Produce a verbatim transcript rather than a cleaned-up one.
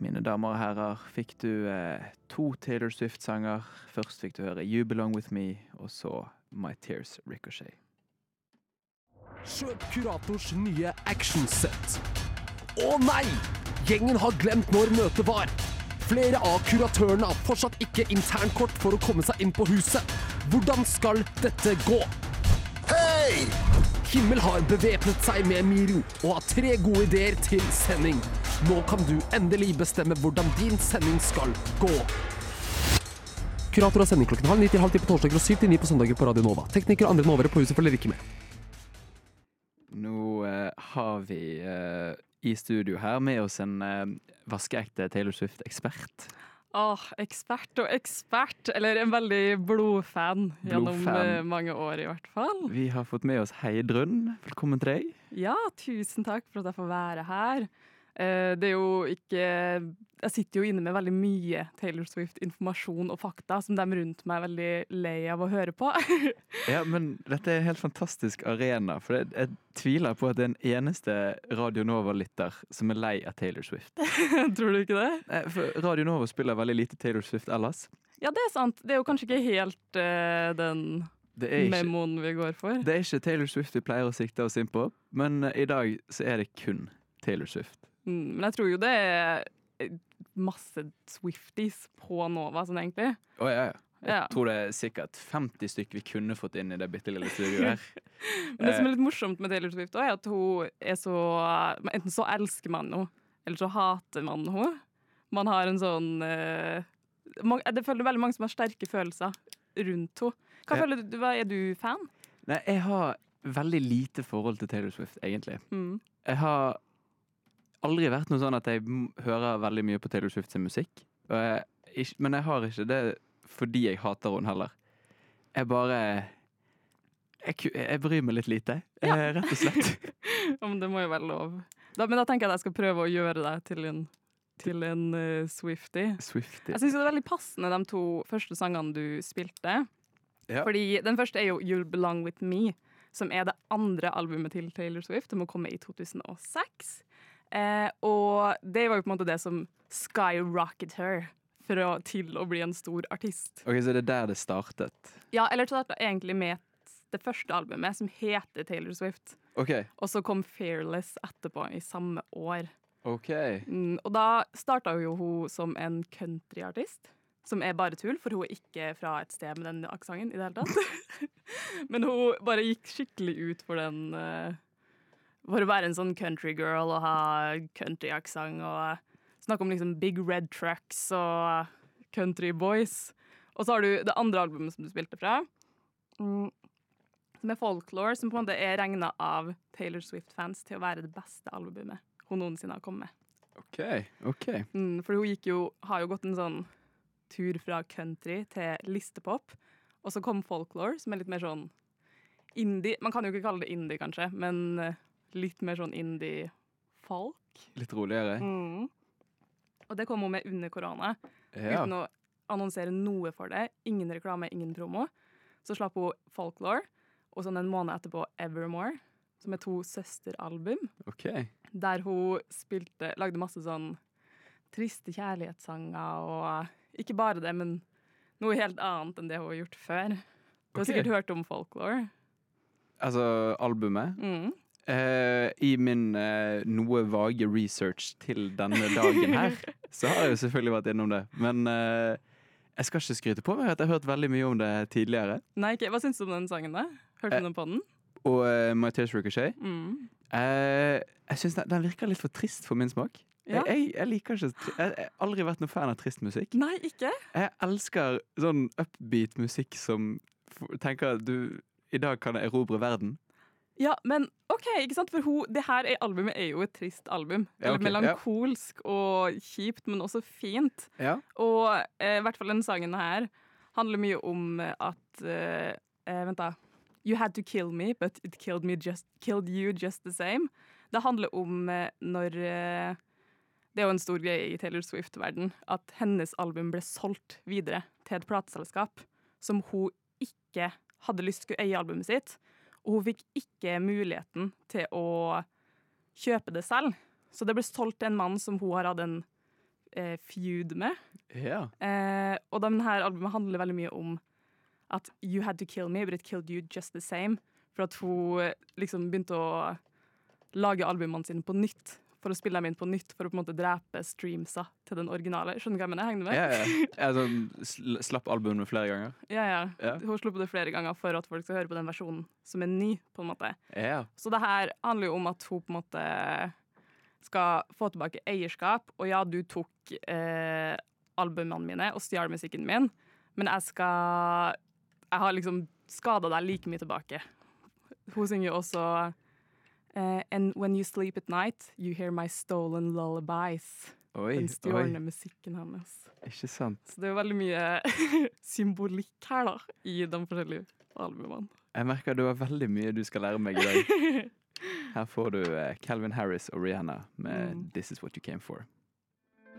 mine damer og herrer, fikk du eh, to Taylor Swift-sanger. Først fikk du høre You Belong With Me, og så My Tears Ricochet. Kjøp Kurators nye actionsett. Å nei! Gjengen har glemt når møtet var. Flere av kuratørene har fortsatt ikke internkort for å komme seg inn på huset. Hvordan skal dette gå? Hei! Himmel har bevæpnet seg med Miro og har tre gode ideer til sending. Nå kan du endelig bestemme hvordan din sending skal gå. Kurator har sending klokken halv ni til halv ti på torsdager og syv til ni på søndager på Radio Nova. Teknikere og andre novere på huset følger ikke med. Nå eh, har vi eh, i studio her med oss en eh, vaskeekte Taylor Swift-ekspert. Åh, ekspert og ekspert, eller en veldig blodfan, gjennom Blodfan. eh, mange år i hvert fall. Vi har fått med oss Heidrun. Velkommen til deg. Ja, tusen takk for at jeg får være her. Eh, det er jo ikke... Jeg sitter jo inne med veldig mye Taylor Swift-informasjon og fakta som de rundt meg er veldig lei av å høre på. Ja, men dette er en helt fantastisk arena, for jeg, jeg tviler på at det er en eneste Radio Nova-lytter som er lei av Taylor Swift. Tror du ikke det? Eh, For Radio Nova spiller veldig lite Taylor Swift ellers. Ja, det er sant. Det er jo kanskje ikke helt eh, den Det er ikke, memoen vi går for. det er ikke Taylor Swift vi pleier å sikte oss inn på, men eh, i dag så er det kun Taylor Swift. Mm, men jeg tror jo det er masse Swifties på Nova, sånn egentlig. Å ja, ja. Jeg Ja. tror det er sikkert femti stykker vi kunne fått inn i det bitte lille studioet her. Men det som er litt morsomt med Taylor Swift også, er at hun er så... Enten så elsker man henne, eller så hater man henne. Man har en sånn... eh, man, det føler veldig mange som har sterke følelser rundt henne. Hva Ja. føler du? Hva, er du fan? Nei, jeg har veldig lite forhold til Taylor Swift, egentlig. Mm. Jeg har aldri vært noe sånn at jeg m- hører veldig mye på Taylor Swift sin musikk. Og jeg, ikke, men jeg har ikke det fordi jeg hater henne heller. Jeg bare... Jeg, ku- jeg bryr meg litt lite, Ja. eh, rett og slett. Ja, men det må jo være lov. Da, men da tenker jeg at jeg skal prøve å gjøre deg til en, til en eh, Swiftie. Swiftie. Jeg synes det er veldig passende de to første sangene du spilte. Ja. Fordi den første er jo You Belong With Me, som er det andre albumet til Taylor Swift. Det må komme i to tusen og seks. Eh, og det var jo på en måte det som skyrocketed her for å, til å bli en stor artist. Ok, så det er der det startet. Ja, eller så startet jeg egentlig med det første albumet, som heter Taylor Swift. Ok, Og så kom Fearless etterpå i samme år. ok. Mm, og da starta jo hun som en countryartist, som er bare tull, for hun er ikke fra et sted med den aksenten i det hele tatt. Men hun bare gikk skikkelig ut for den uh, for å være en sånn country girl og ha country-aksent og snakke om liksom big red trucks og country boys. Og så har du det andre albumet som du spilte fra, mm, som er Folklore, som på en måte er regnet av Taylor Swift-fans til å være det beste albumet hun noensinne har kommet. Ok, ok. Mm, for hun gikk jo, har jo gått en sånn tur fra country til listepop, og så kom Folklore, som er litt mer sånn indie. Man kan jo ikke kalle det indie, kanskje, men eh, litt mer sånn indie-folk. Litt roligere. Mm. Og det kom hun med under korona, Ja. uten å annonsere noe for det. Ingen reklame, ingen promo. Så slapp hun Folklore, og sånn en måned etterpå Evermore, som er to søsteralbum, Ok. der hun spilte, lagde masse sånn triste kjærlighetssanger, og ikke bare det, men noe helt annet enn det hun har gjort før. Du har Ok. sikkert hørt om Folklore. Altså, albumet. Mm. Eh, I min eh, noe vage research til denne dagen her, så har jeg jo selvfølgelig vært innom det. Men eh, jeg skal ikke skryte på meg at jeg har hørt veldig mye om det tidligere. Nei, ikke. Hva syns du om den sangen da? Hørte Eh. du noe på den? Og uh, My Tears Ricochet. Mm. Eh, jeg synes den, den virker litt for trist for min smak. Ja. Jeg, jeg, jeg liker ikke tri- Jeg jeg har aldri vært noen fan av trist musikk. Nei, ikke? Jeg elsker sånn upbeat musikk som f- tenker at du i dag kan jeg erobre verden. Ja, men ok, ikke sant? For hun, det her er, albumet er jo et trist album. Ja, Eller ok, ja. melankolsk og kjipt, men også fint. Ja. Og eh, i hvert fall den sangen her handler mye om eh, at eh, eh, Vent da. You had to kill me, but it killed, me just, killed you just the same. Det handler om eh, når eh, Det er jo en stor greie i Taylor Swift-verden at hennes album ble solgt videre til et plateselskap som hun ikke hadde lyst til å eie albumet sitt. Og hun fikk ikke muligheten til å kjøpe det selv. Så det ble solgt til en mann som hun har hatt en eh, feud med. Ja. Eh, og den her albumet handler veldig mye om at you had to kill me, but it killed you just the same. For at hun eh, liksom begynte å lage albumene sine på nytt, for å spille dem inn på nytt, for å på en måte drepe streamsa til den originale. Skjønner du hva jeg mener? Henger du med? Ja, ja. Jeg sånn, sl- slapp albumet flere ganger. Ja, ja. Ja. Hun slo på det flere ganger for at folk skal høre på den versjonen som er ny, på en måte. Ja. Så det her handler jo om at hun på en måte skal få tilbake eierskap, og ja, du tok eh, albumene mine og stjal musikken min, men jeg skal jeg har liksom skadet deg like mye tilbake. Hun synger jo også uh, And when you sleep at night, you hear my stolen lullabies. Oi, Den oi. stjålne musikken hennes. Ikke sant. Så det er jo veldig mye symbolikk her da, i de forskjellige albumene. Jeg merker du har veldig mye du skal lære meg i dag. Her får du eh, Calvin Harris og Rihanna med Mm. This Is What You Came For.